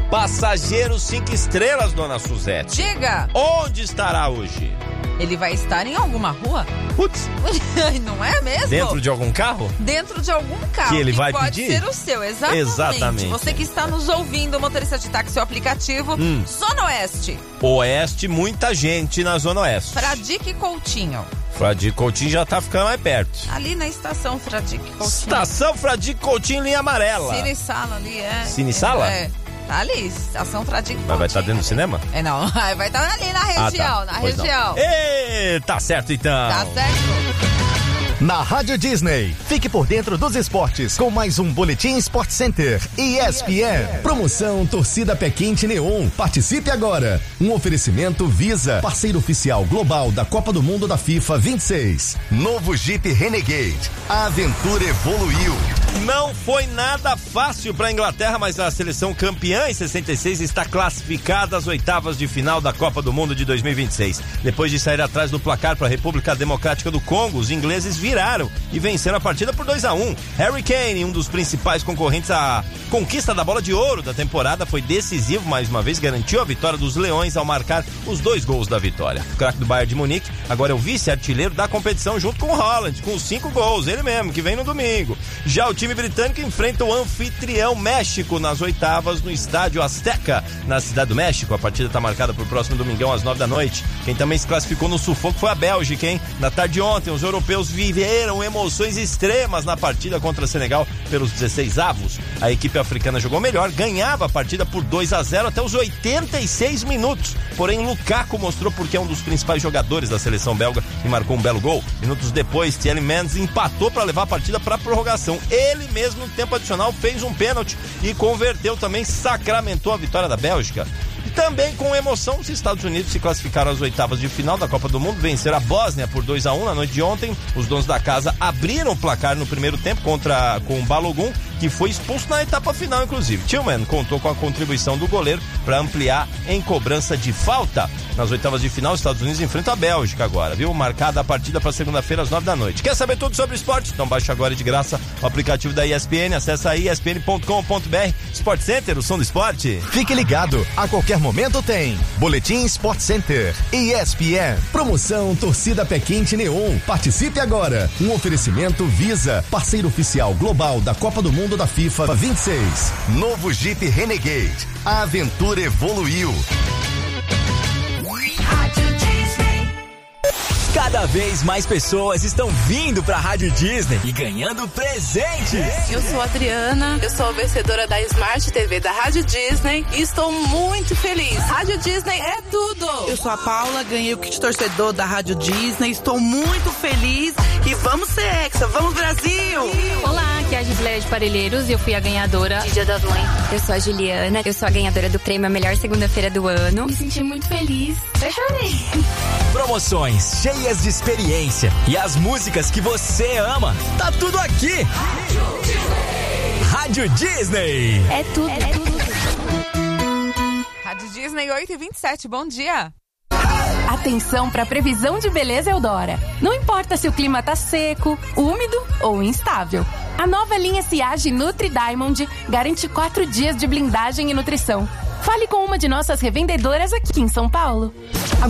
Passageiro 5 estrelas, dona Suzete. Diga! Onde estará hoje? Ele vai estar em alguma rua? Putz. Não é mesmo? Dentro de algum carro? Dentro de algum carro. Que ele vai pode pedir? Ser o seu, exatamente. Você que está nos ouvindo, motorista de táxi ou aplicativo, Zona Oeste. Oeste, muita gente na Zona Oeste. Fradique Coutinho. Fradique Coutinho já tá ficando mais perto. Ali na estação Fradique Coutinho. Estação Fradique Coutinho, linha amarela. Cine Sala ali, é. Cine Sala? É. Tá ali, estação Fradique Coutinho. Mas vai estar dentro do cinema? É, não. Vai estar ali na região, tá. Região. Tá certo então. Tá certo. Na Rádio Disney, fique por dentro dos esportes com mais um Boletim Sport Center ESPN. Promoção Torcida Pé Quente Neon. Participe agora. Um oferecimento Visa, parceiro oficial global da Copa do Mundo da FIFA 26. Novo Jeep Renegade. A aventura evoluiu. Não foi nada fácil para a Inglaterra, mas a seleção campeã em 66 está classificada às oitavas de final da Copa do Mundo de 2026. Depois de sair atrás do placar para a República Democrática do Congo, os ingleses viraram e venceram a partida por 2-1. Harry Kane, um dos principais concorrentes à conquista da bola de ouro da temporada, foi decisivo mais uma vez, garantiu a vitória dos Leões ao marcar os 2 gols da vitória. O craque do Bayern de Munique agora é o vice-artilheiro da competição junto com o Haaland, com 5 gols, ele mesmo, que vem no domingo. Já o time britânico enfrenta o anfitrião México nas oitavas no estádio Azteca, na Cidade do México. A partida está marcada para o próximo domingão às 9 da noite. Quem também se classificou no sufoco foi a Bélgica, hein? Na tarde de ontem, os europeus viveram emoções extremas na partida contra o Senegal pelos 16avos. A equipe africana jogou melhor, ganhava a partida por 2-0 até os 86 minutos. Porém, Lukaku mostrou porque é um dos principais jogadores da seleção belga e marcou um belo gol. Minutos depois, Tielemans empatou para levar a partida para a prorrogação. Ele mesmo, no tempo adicional, fez um pênalti e converteu também, sacramentou a vitória da Bélgica. E também com emoção, os Estados Unidos se classificaram às oitavas de final da Copa do Mundo, venceram a Bósnia por 2-1 na noite de ontem. Os donos da casa abriram o placar no primeiro tempo com o Balogun, que foi expulso na etapa final, inclusive. Tillman contou com a contribuição do goleiro para ampliar em cobrança de falta. Nas oitavas de final, os Estados Unidos enfrentam a Bélgica agora, viu? Marcada a partida para segunda-feira às 9 da noite. Quer saber tudo sobre esporte? Então baixa agora de graça o aplicativo da ESPN, acessa aí espn.com.br. Sport Center, o som do esporte. Fique ligado, a qualquer momento tem Boletim Sport Center ESPN. Promoção Torcida Pé Quente Neon. Participe agora. Um oferecimento Visa, parceiro oficial global da Copa do Mundo da FIFA 26. Novo Jeep Renegade. A aventura evoluiu. Cada vez mais pessoas estão vindo pra Rádio Disney e ganhando presentes. Eu sou a Adriana, eu sou a vencedora da Smart TV da Rádio Disney e estou muito feliz. Rádio Disney é tudo. Eu sou a Paula, ganhei o kit torcedor da Rádio Disney, estou muito feliz e vamos ser Hexa, vamos Brasil! Olá, aqui é a Gislaine de Parelheiros e eu fui a ganhadora de Dia das Mães. Eu sou a Juliana, eu sou a ganhadora do prêmio A Melhor Segunda-feira do Ano. Me senti muito feliz, até chorei. Promoções cheias de experiência e as músicas que você ama. Tá tudo aqui. Rádio Disney. É tudo. Rádio Disney 8h27, bom dia. Atenção para a previsão de beleza Eudora. Não importa se o clima tá seco, úmido ou instável. A nova linha Siage Nutri Diamond garante 4 dias de blindagem e nutrição. Fale com uma de nossas revendedoras aqui em São Paulo.